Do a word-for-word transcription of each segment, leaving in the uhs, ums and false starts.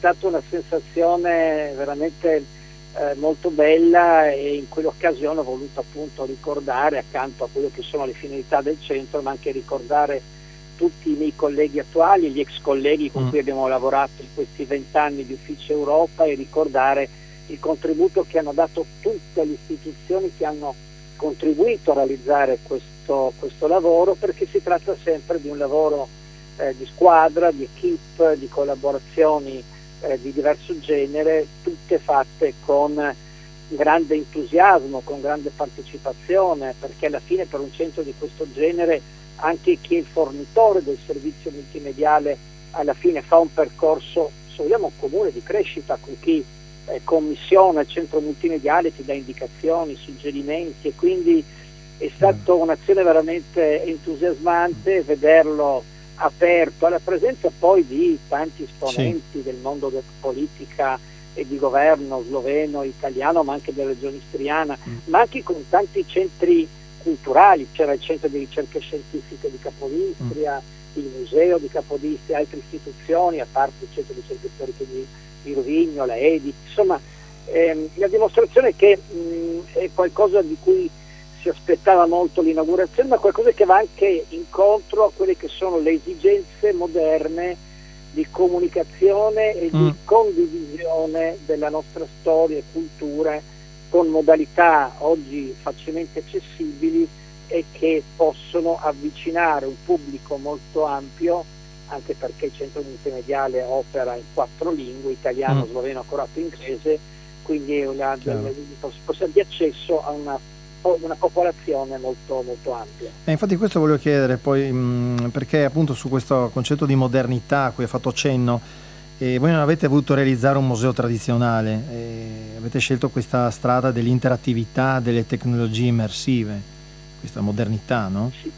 stata una sensazione veramente eh, molto bella, e in quell'occasione ho voluto appunto ricordare, accanto a quello che sono le finalità del centro, ma anche ricordare tutti i miei colleghi attuali, gli ex colleghi con Mm. cui abbiamo lavorato in questi vent'anni di Ufficio Europa, e ricordare il contributo che hanno dato tutte le istituzioni che hanno contribuito a realizzare questo, questo lavoro, perché si tratta sempre di un lavoro eh, di squadra, di equip, di collaborazioni eh, di diverso genere, tutte fatte con grande entusiasmo, con grande partecipazione, perché alla fine per un centro di questo genere anche chi è il fornitore del servizio multimediale alla fine fa un percorso, se vogliamo, comune di crescita, con chi eh, commissiona il centro multimediale, ti dà indicazioni, suggerimenti, e quindi è stata un'azione veramente entusiasmante vederlo aperto alla presenza poi di tanti esponenti Sì. del mondo della politica e di governo sloveno, italiano, ma anche della regione istriana, Mm. ma anche con tanti centri culturali. C'era il centro di ricerche scientifiche di Capodistria, mm. il museo di Capodistria, altre istituzioni, a parte il centro di ricerche storiche di, di Rovigno, la Edit, insomma ehm, la dimostrazione che mh, è qualcosa di cui si aspettava molto l'inaugurazione, ma qualcosa che va anche incontro a quelle che sono le esigenze moderne di comunicazione e di Mm. condivisione della nostra storia e cultura, con modalità oggi facilmente accessibili e che possono avvicinare un pubblico molto ampio, anche perché il centro multimediale opera in quattro lingue, italiano, Mm. sloveno, croato e inglese, quindi è una Chiaro. possibilità di accesso a una, una popolazione molto, molto ampia. E infatti questo volevo chiedere poi, mh, perché appunto su questo concetto di modernità a cui hai fatto cenno, e voi non avete voluto realizzare un museo tradizionale, e avete scelto questa strada dell'interattività, delle tecnologie immersive, questa modernità, no? Sì,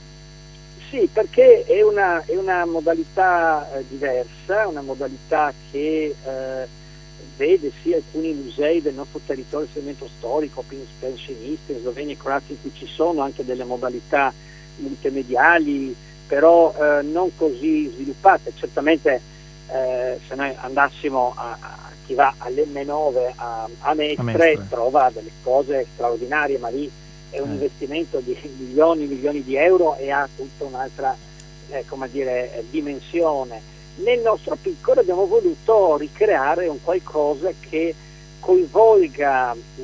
sì, perché è una, è una modalità eh, diversa, una modalità che eh, vede sì alcuni musei del nostro territorio di segmento storico, pensionisti, in Slovenia e Croazia, in cui ci sono anche delle modalità multimediali, però eh, non così sviluppate. Certamente eh, se noi andassimo a, a chi va all'emme nove a, a Mestre, A Mestre. trova delle cose straordinarie, ma lì è un Eh. investimento di milioni e milioni di euro e ha tutta un'altra eh, come dire, eh, dimensione. Nel nostro piccolo abbiamo voluto ricreare un qualcosa che coinvolga mh,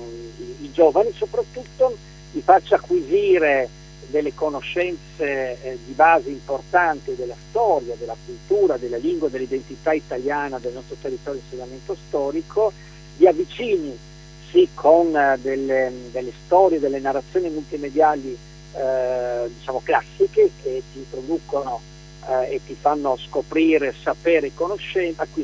i, i giovani, soprattutto li faccia acquisire delle conoscenze eh, di base importanti della storia, della cultura, della lingua, dell'identità italiana del nostro territorio di insediamento storico, li avvicini sì con eh, delle, delle storie, delle narrazioni multimediali eh, diciamo classiche, che ti introducono eh, e ti fanno scoprire sapere e conoscenza, acquisire